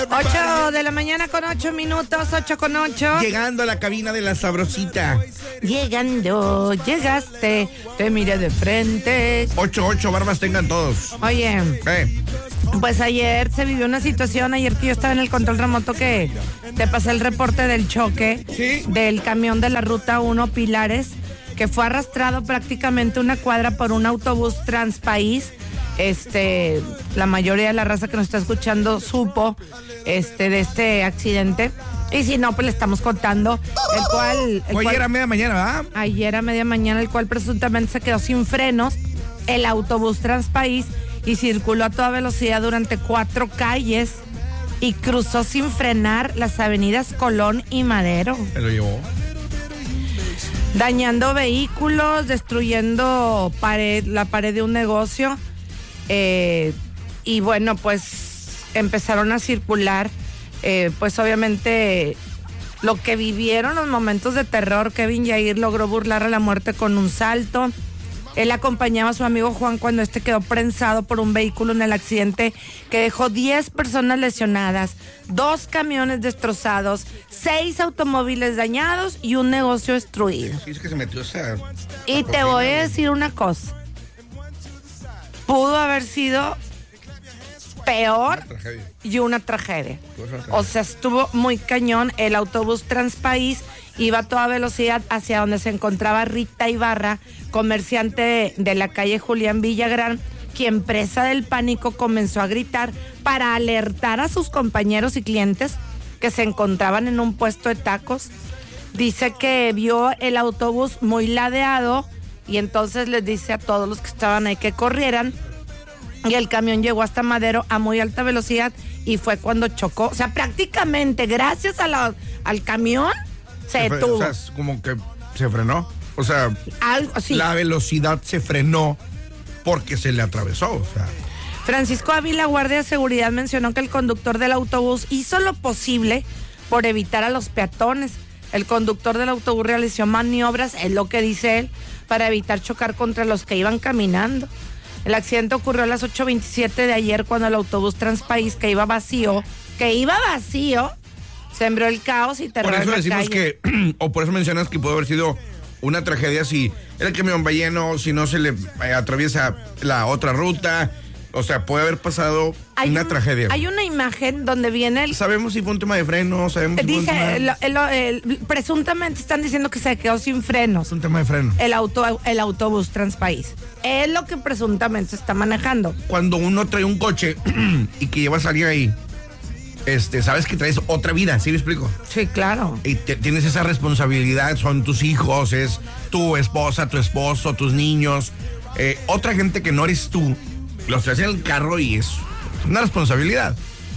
8 de la mañana con 8 minutos, 8 con 8. Llegando a la cabina de la Sabrosita. Llegando, llegaste, te miré de frente. 8 barbas tengan todos. Oye, pues ayer se vivió una situación, ayer que yo estaba en el control remoto que te pasé el reporte del choque. ¿Sí? Del camión de la Ruta 1 Pilares, que fue arrastrado prácticamente una cuadra por un autobús Transpaís. La mayoría de la raza que nos está escuchando supo de este accidente. Y si no, pues le estamos contando el cual... Ayer a media mañana, ¿verdad? Ayer a media mañana, el cual presuntamente se quedó sin frenos el autobús Transpaís y circuló a toda velocidad durante 4 calles y cruzó sin frenar las avenidas Colón y Madero. Se lo llevó. Dañando vehículos, destruyendo la pared de un negocio. Y bueno, pues empezaron a circular, pues obviamente lo que vivieron los momentos de terror. Kevin Yair logró burlar a la muerte con un salto. Él acompañaba a su amigo Juan cuando quedó prensado por un vehículo en el accidente que dejó 10 personas lesionadas, 2 camiones destrozados, 6 automóviles dañados y un negocio destruido. Sí, es que se metió esa... Y te voy a decir una cosa. Pudo haber sido peor y una tragedia. O sea, estuvo muy cañón. El autobús Transpaís iba a toda velocidad hacia donde se encontraba Rita Ibarra, comerciante de la calle Julián Villagrán, quien, presa del pánico, comenzó a gritar para alertar a sus compañeros y clientes que se encontraban en un puesto de tacos. Dice que vio el autobús muy ladeado y entonces les dice a todos los que estaban ahí que corrieran, y el camión llegó hasta Madero a muy alta velocidad y fue cuando chocó. O sea, prácticamente gracias a al camión se detuvo. O sea, es como que se frenó. O sea, algo así. La velocidad se frenó porque se le atravesó. O sea. Francisco Ávila, guardia de seguridad, mencionó que el conductor del autobús hizo lo posible por evitar a los peatones. El conductor del autobús realizó maniobras, es lo que dice él, para evitar chocar contra los que iban caminando. El accidente ocurrió a las 8:27 de ayer cuando el autobús Transpaís, que iba vacío, sembró el caos y terror. Por eso en la decimos calle. o por eso mencionas que pudo haber sido una tragedia si el camión va lleno, si no se le atraviesa la otra ruta. O sea, puede haber pasado una tragedia. Hay una imagen donde viene el... Sabemos si fue un tema de freno, sabemos si fue un tema... presuntamente están diciendo que se quedó sin frenos. Es un tema de freno. El autobús Transpaís. Es lo que presuntamente está manejando. Cuando uno trae un coche y que lleva a salir ahí, sabes que traes otra vida, ¿sí me explico? Sí, claro. Y tienes esa responsabilidad, son tus hijos, es tu esposa, tu esposo, tus niños, otra gente que no eres tú. Los traes en el carro y es una responsabilidad.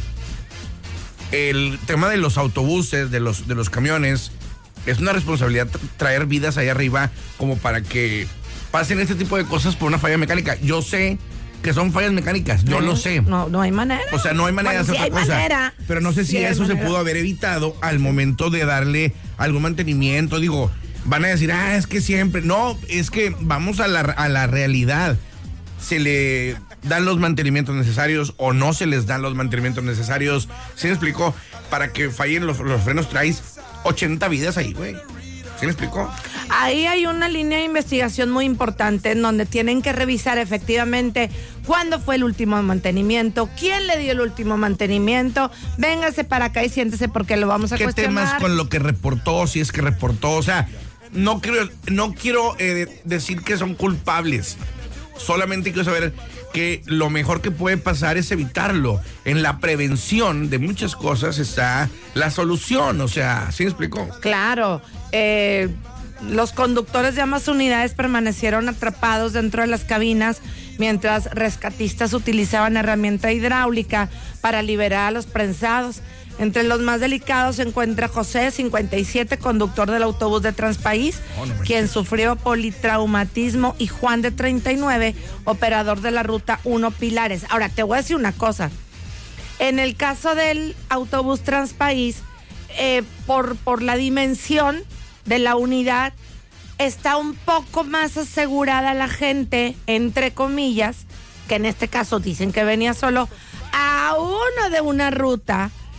El tema de los autobuses, de los camiones, es una responsabilidad traer vidas allá arriba como para que pasen este tipo de cosas por una falla mecánica. Yo sé que son fallas mecánicas, yo lo sé. No hay manera. O sea, no hay manera de hacer otra cosa. Manera. Pero no sé si eso se pudo haber evitado al momento de darle algún mantenimiento. Digo, van a decir, es que siempre. No, es que vamos a la realidad. Se le dan los mantenimientos necesarios o no se les dan los mantenimientos necesarios. ¿Sí me explicó? Para que fallen los frenos traes 80 vidas ahí, güey. ¿Sí me explicó? Ahí hay una línea de investigación muy importante en donde tienen que revisar efectivamente cuándo fue el último mantenimiento, quién le dio el último mantenimiento. Véngase para acá y siéntese porque lo vamos a cuestionar. ¿Qué temas con lo que reportó, si es que reportó? O sea, no quiero decir que son culpables. Solamente quiero saber que lo mejor que puede pasar es evitarlo. En la prevención de muchas cosas está la solución, o sea, ¿sí me explicó? Claro, los conductores de ambas unidades permanecieron atrapados dentro de las cabinas mientras rescatistas utilizaban herramienta hidráulica para liberar a los prensados. Entre los más delicados se encuentra José, 57, conductor del autobús de Transpaís, quien sufrió politraumatismo, y Juan, de 39, operador de la Ruta 1 Pilares. Ahora, te voy a decir una cosa. En el caso del autobús Transpaís, por la dimensión de la unidad, está un poco más asegurada la gente, entre comillas, que en este caso dicen que venía solo a uno de una ruta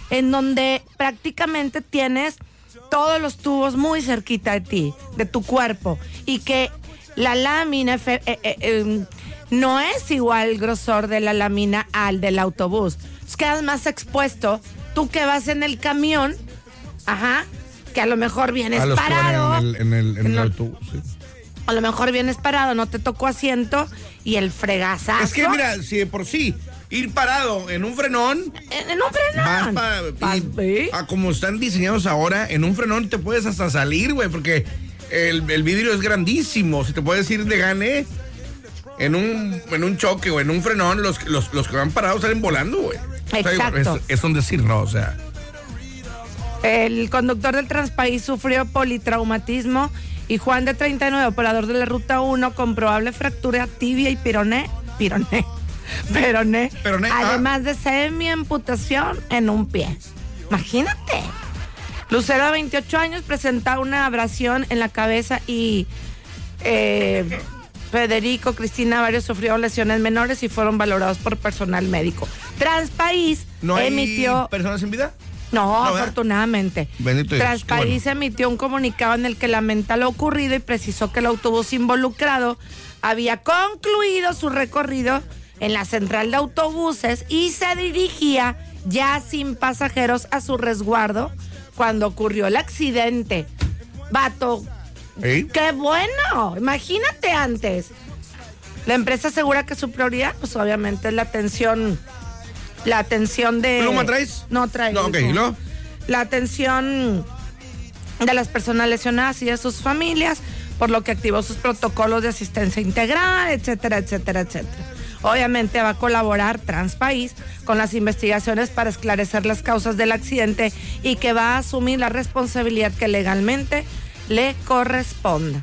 en donde prácticamente tienes todos los tubos muy cerquita de ti, de tu cuerpo, y que la lámina no es igual el grosor de la lámina al del autobús. Entonces quedas más expuesto, tú que vas en el camión, que a lo mejor vienes parado. En el autobús, sí. A lo mejor vienes parado, no te tocó asiento y el fregazazo. Es que mira, si de por sí ir parado en un frenón. En un frenón. A como están diseñados ahora, en un frenón te puedes hasta salir, güey, porque el vidrio es grandísimo. Si te puedes ir de gane en un choque o en un frenón, los que van parados salen volando, güey. Exacto. O sea, es un decir, ¿no? O sea. El conductor del Transpaís sufrió politraumatismo y Juan, de 39, operador de la Ruta 1, con probable fractura tibia y peroné, además de semi-amputación en un pie. Imagínate. Lucero, de 28 años, presenta una abrasión en la cabeza y Federico, Cristina, varios sufrieron lesiones menores y fueron valorados por personal médico. Transpaís ¿No hay emitió... personas en vida? No, afortunadamente. Bendito Dios. Transpaís emitió un comunicado en el que lamenta lo ocurrido y precisó que el autobús involucrado había concluido su recorrido en la central de autobuses y se dirigía ya sin pasajeros a su resguardo cuando ocurrió el accidente. Vato, ¿Eh? ¡qué bueno! Imagínate antes. La empresa asegura que su prioridad, pues obviamente es la atención de... ¿Pluma traes? No traigo. No, ok, ¿no? La atención de las personas lesionadas y de sus familias, por lo que activó sus protocolos de asistencia integral, etcétera, etcétera, etcétera. Obviamente va a colaborar Transpaís con las investigaciones para esclarecer las causas del accidente y que va a asumir la responsabilidad que legalmente le corresponda.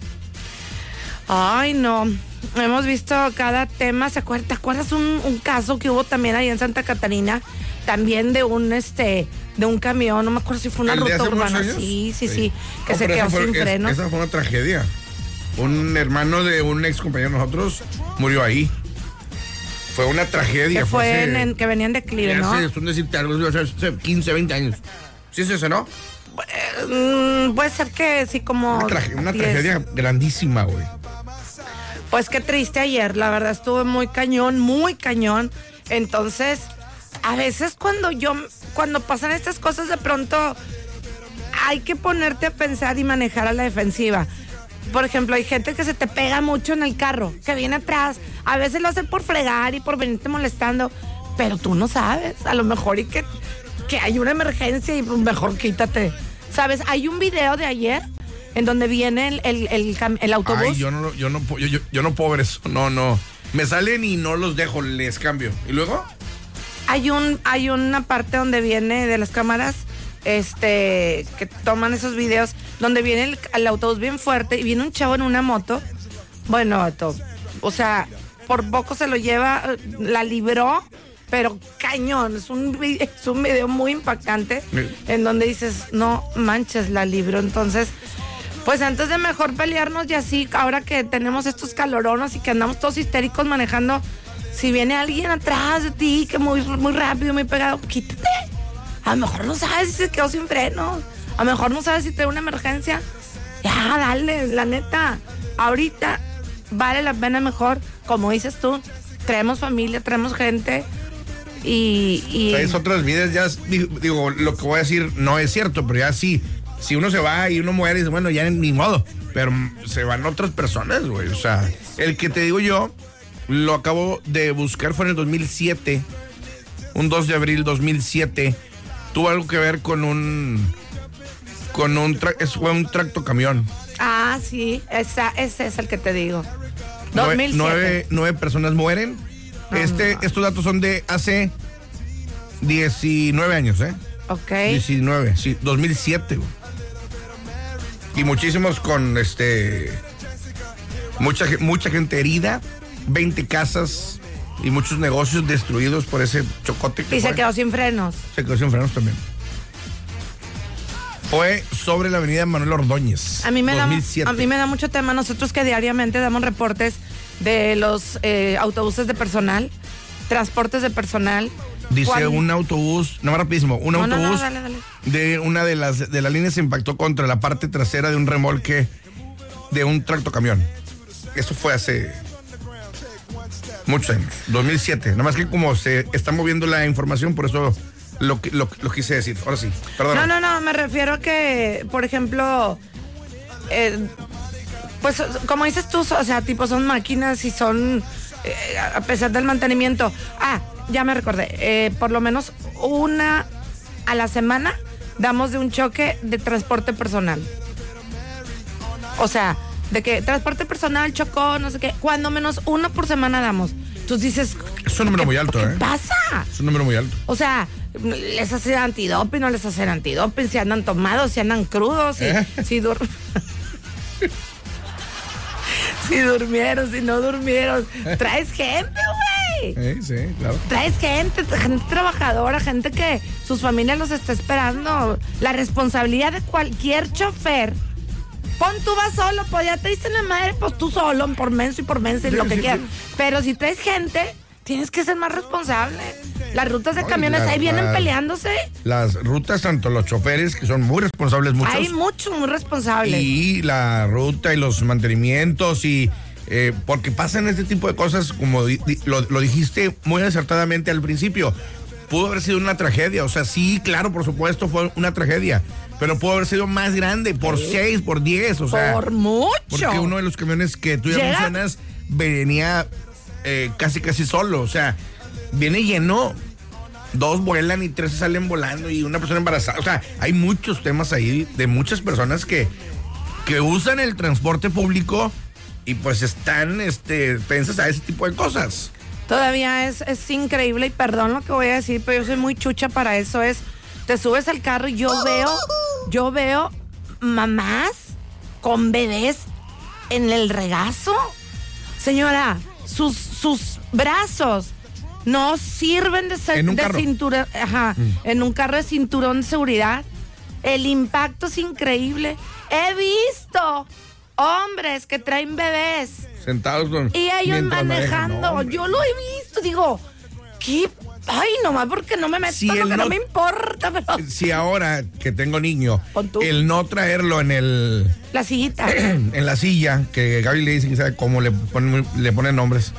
Ay, no. Hemos visto cada tema. ¿Te acuerdas un caso que hubo también ahí en Santa Catarina? También de un camión, no me acuerdo si fue una ruta urbana. Sí, que se quedó sin frenos. Esa fue una tragedia. Un hermano de un ex compañero de nosotros murió ahí. Fue una tragedia. Que venía en declive, ¿no? Es un decirte algo, hace 15, 20 años. ¿Sí es eso, no? Puede ser que sí, como... Una tragedia grandísima, güey. Pues qué triste ayer, la verdad estuve muy cañón. Entonces, a veces cuando pasan estas cosas, de pronto hay que ponerte a pensar y manejar a la defensiva. Por ejemplo, hay gente que se te pega mucho en el carro, que viene atrás. A veces lo hacen por fregar y por venirte molestando, pero tú no sabes. A lo mejor y que hay una emergencia y mejor quítate. ¿Sabes? Hay un video de ayer en donde viene el autobús. Ay, yo no puedo ver eso. No. Me salen y no los dejo, les cambio. ¿Y luego? Hay una parte donde viene de las cámaras que toman esos videos, donde viene el autobús bien fuerte y viene un chavo en una moto. Bueno, o sea, por poco se lo lleva, la libró, pero cañón. Es un video muy impactante en donde dices, no manches, la libró. Entonces, pues antes de mejor pelearnos y así, ahora que tenemos estos caloronos y que andamos todos histéricos manejando, si viene alguien atrás de ti que muy, muy rápido, muy pegado, quítate. A lo mejor no sabes si se quedó sin frenos, a lo mejor no sabes si te da una emergencia. Ya, dale, la neta, ahorita vale la pena mejor, como dices tú, traemos familia, traemos gente y... Traes otras vidas, ya digo, lo que voy a decir no es cierto, pero ya sí. Si uno se va y uno muere, dice, bueno, ya ni modo. Pero se van otras personas, güey. O sea, el que te digo yo, lo acabo de buscar, fue en el 2007. Un 2 de abril 2007. Tuvo algo que ver con fue un tractocamión. Ah, sí, ese es el que te digo. 2007. 9 personas mueren. Estos datos son de hace 19 años, ¿eh? Ok. 19, sí, 2007, güey. Y muchísimos con mucha gente herida, 20 casas y muchos negocios destruidos por ese chocote. Y se quedó sin frenos. Se quedó sin frenos también. Fue sobre la avenida Manuel Ordóñez. A mí me 2007. a mí me da mucho tema. Nosotros que diariamente damos reportes de los autobuses de personal, transportes de personal, Dice ¿Cuál? un autobús, no más rapidísimo, autobús dale. de una de las líneas se impactó contra la parte trasera de un remolque de un tractocamión. Eso fue hace muchos años, 2007. Nada más que como se está moviendo la información, por eso lo quise decir. Ahora sí, perdón. No, me refiero a que, por ejemplo, pues como dices tú, o sea, tipo son máquinas y son, a pesar del mantenimiento. Ya me recordé, por lo menos una a la semana damos de un choque de transporte personal. O sea, de que transporte personal chocó, no sé qué, cuando menos uno por semana damos. Entonces dices... Es un número muy alto, ¿Qué pasa? Es un número muy alto. O sea, les hacen antidoping, no les hacen antidoping, si andan tomados, si andan crudos, si durmieron, si no durmieron. Traes gente, güey. Sí, claro. Traes gente trabajadora, gente que sus familias los está esperando. La responsabilidad de cualquier chofer. Tú vas solo, pues ya te dicen la madre, pues tú solo, por menso y lo que quieras. Pero si traes gente, tienes que ser más responsable. Las rutas de camiones ahí vienen peleándose. Las rutas, tanto los choferes, que son muy responsables, muchos. Hay muchos muy responsables. Y la ruta y los mantenimientos y... porque pasan este tipo de cosas, como lo dijiste muy acertadamente al principio. Pudo haber sido una tragedia, o sea, sí, claro, por supuesto, fue una tragedia, pero pudo haber sido más grande, por 6, por 10, o sea. Por mucho. Porque uno de los camiones que tú ya mencionas venía casi solo, o sea, viene lleno, 2 vuelan y 3 salen volando y una persona embarazada, o sea, hay muchos temas ahí de muchas personas que usan el transporte público y pues están pensas a ese tipo de cosas. Todavía es increíble, y perdón lo que voy a decir, pero yo soy muy chucha para eso. Te subes al carro y yo veo mamás con bebés en el regazo. Señora, sus brazos no sirven de cinturón, en un carro de cinturón de seguridad. El impacto es increíble. He visto hombres que traen bebés sentados y ellos manejando. Yo lo he visto, digo, ¿qué? Ay, nomás porque no me meto, no me importa. Pero... Si ahora que tengo niño, el no traerlo en la sillita. En la silla, que Gaby le dice que sabe cómo le ponen nombres.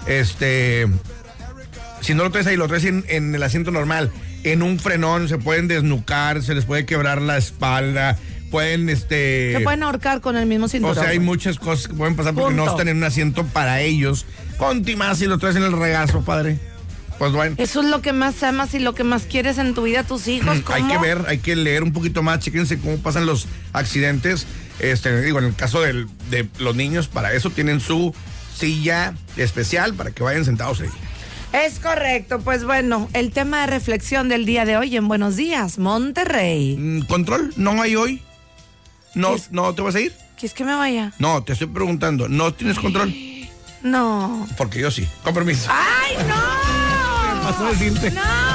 Si no lo traes ahí, lo traes en el asiento normal, en un frenón, se pueden desnucar, se les puede quebrar la espalda. Se pueden ahorcar con el mismo cinturón. O sea, hay muchas cosas que pueden pasar porque no están en un asiento para ellos. Conti más si lo traes en el regazo, padre. Pues bueno. Eso es lo que más amas y lo que más quieres en tu vida, tus hijos. ¿Cómo? Hay que leer un poquito más, chéquense cómo pasan los accidentes. En el caso de los niños, para eso tienen su silla especial para que vayan sentados ahí. Es correcto, pues bueno, el tema de reflexión del día de hoy en Buenos Días, Monterrey. ¿Control? ¿No hay hoy? ¿No te vas a ir? ¿Quieres que me vaya? No, te estoy preguntando, ¿no tienes control? No. Porque yo sí, con permiso. ¡Ay, no! ¿Qué pasó decirte? ¡No!